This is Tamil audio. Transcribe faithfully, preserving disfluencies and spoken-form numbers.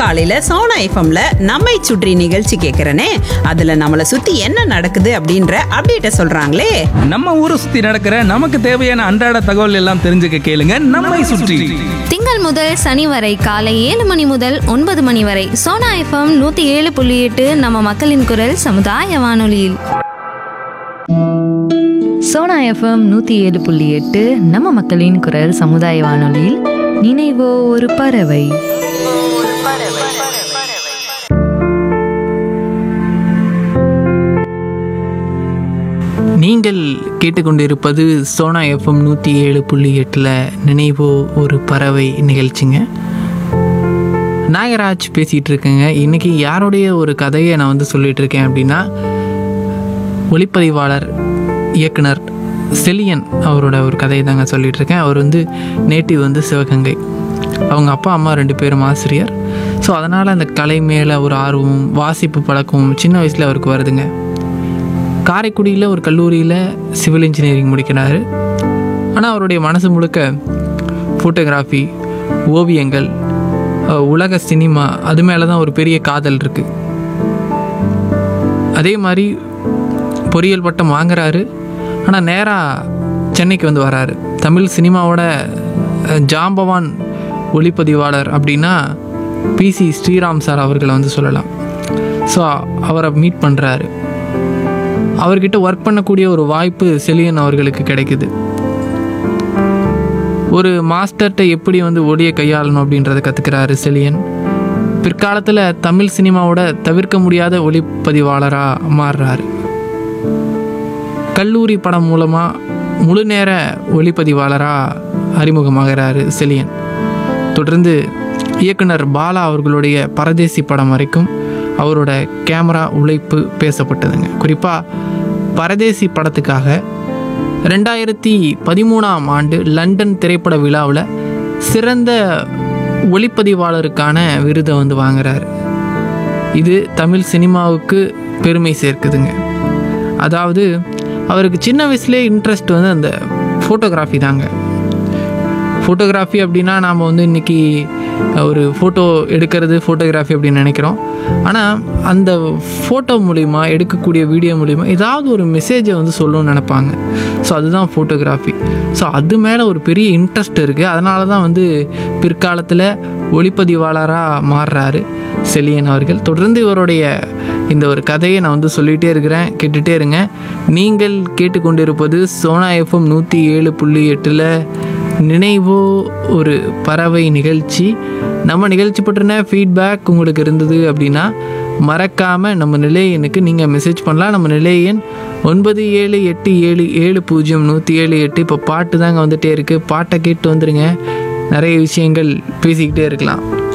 காலையில சோனா எஃப்எம்ல நம்மை சுற்றி நிகழ்ச்சி கேக்குறனே, அதுல நம்மள சுத்தி என்ன நடக்குது அப்படின்ற அப்டேட்ட சொல்றாங்களே. நம்ம ஊரை சுத்தி நடக்கிற நமக்கு தேவையான அன்றாட தகவல் எல்லாம் தெரிஞ்சுக்க கேளுங்க நம்மை சுற்றி. திங்கள் முதல் சனி வரை காலை ஏழு மணி முதல் ஒன்பது மணி வரை சோனா எஃப்எம் நூத்தி ஏழு புள்ளி எட்டு நம்ம மக்களின் குரல் சமுதாய வானொலியில். சோனா எஃப்எம் நூற்றி ஏழு புள்ளி எட்டு நம்ம மக்களின் குரல் சமுதாய வானொலியில் நினைவோ ஒரு பறவை. நீங்கள் கேட்டுக்கொண்டிருப்பது சோனா எஃப்எம் நூற்றி ஏழு புள்ளி எட்டில் நினைவோ ஒரு பறவை நிகழ்ச்சிங்க. நாகராஜ் பேசிகிட்டு இருக்கேங்க. இன்றைக்கி யாருடைய ஒரு கதையை நான் வந்து சொல்லிகிட்டு இருக்கேன் அப்படின்னா, ஒளிப்பதிவாளர் இயக்குனர் செலியன் அவரோட ஒரு கதையை தாங்க சொல்லிகிட்டு இருக்கேன். அவர் வந்து நேட்டிவ் வந்து சிவகங்கை. அவங்க அப்பா அம்மா ரெண்டு பேரும் ஆசிரியர். ஸோ அதனால் அந்த கலை மேலே ஒரு ஆர்வம், வாசிப்பு பழக்கமும் சின்ன வயசில் அவருக்கு வருதுங்க. காரைக்குடியில் ஒரு கல்லூரியில் சிவில் இன்ஜினியரிங் முடிக்கிறாரு. ஆனால் அவருடைய மனசு முழுக்க ஃபோட்டோகிராஃபி, ஓவியங்கள், உலக சினிமா, அது மேலே தான் ஒரு பெரிய காதல் இருக்குது. அதே மாதிரி பொறியியல் பட்டம் வாங்குறாரு. ஆனால் நேராக சென்னைக்கு வந்து வராரு. தமிழ் சினிமாவோட ஜாம்பவான் ஒளிப்பதிவாளர் அப்படின்னா பிசி ஸ்ரீராம் சார் அவர்களை வந்து சொல்லலாம். ஸோ அவரை மீட் பண்ணுறாரு. அவர்கிட்ட ஒர்க் பண்ணக்கூடிய ஒரு வாய்ப்பு செலியன் அவர்களுக்கு கிடைக்குது. ஒரு மாஸ்டர்கிட்ட எப்படி வந்து ஒளியை கையாளணும் அப்படின்றத கற்றுக்கிறாரு செலியன். பிற்காலத்தில் தமிழ் சினிமாவோட தவிர்க்க முடியாத ஒளிப்பதிவாளராக மாறுறாரு. கல்லூரி படம் மூலமாக முழு நேர ஒளிப்பதிவாளராக அறிமுகமாகிறாரு செலியன். தொடர்ந்து இயக்குனர் பாலா அவர்களுடைய பரதேசி படம் வரைக்கும் அவரோட கேமரா உழைப்பு பேசப்பட்டதுங்க. குறிப்பாக பரதேசி படத்துக்காக ரெண்டாயிரத்தி பதிமூணாம் ஆண்டு லண்டன் திரைப்பட விழாவில் சிறந்த ஒளிப்பதிவாளருக்கான விருதை வந்து வாங்குறாரு. இது தமிழ் சினிமாவுக்கு பெருமை சேர்க்குதுங்க. அதாவது அவருக்கு சின்ன வயசுலேயே இன்ட்ரெஸ்ட் வந்து அந்த ஃபோட்டோகிராஃபி தாங்க. ஃபோட்டோகிராஃபி அப்படின்னா நாம் வந்து இன்றைக்கி ஒரு ஃபோட்டோ எடுக்கிறது ஃபோட்டோகிராஃபி அப்படின்னு நினைக்கிறோம். ஆனால் அந்த ஃபோட்டோ மூலிமா, எடுக்கக்கூடிய வீடியோ மூலிமா ஏதாவது ஒரு மெசேஜை வந்து சொல்லணும்னு நினைப்பாங்க. ஸோ அதுதான் ஃபோட்டோகிராஃபி. ஸோ அது மேலே ஒரு பெரிய இன்ட்ரெஸ்ட் இருக்குது. அதனால தான் வந்து பிற்காலத்தில் ஒளிப்பதிவாளராக மாறுறாரு செலியன் அவர்கள். தொடர்ந்து இவருடைய இந்த ஒரு கதையை நான் வந்து சொல்லிகிட்டே இருக்கிறேன், கேட்டுகிட்டே இருங்க. நீங்கள் கேட்டுக்கொண்டிருப்பது சோனா எஃப்எம் நூற்றி ஏழு புள்ளி எட்டில் நினைவோ ஒரு பறவை நிகழ்ச்சி. நம்ம நிகழ்ச்சி பற்றின ஃபீட்பேக் உங்களுக்கு இருந்தது அப்படின்னா மறக்காமல் நம்ம நிலையனுக்கு நீங்கள் மெசேஜ் பண்ணலாம். நம்ம நிலைய எண் ஒன்பது ஏழு எட்டு ஏழு ஏழு பூஜ்ஜியம் நூற்றி ஏழு எட்டு. இப்போ பாட்டு தாங்க வந்துகிட்டே இருக்குது. பாட்டை கேட்டு வந்துடுங்க. நிறைய விஷயங்கள் பேசிக்கிட்டே இருக்கலாம்.